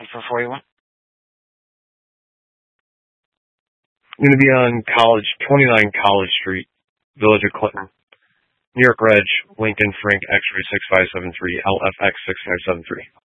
for 41? I'm going to be on 29 College Street, Village of Clinton. New York Reg, Lincoln Frank X-ray 6573, LFX 6573.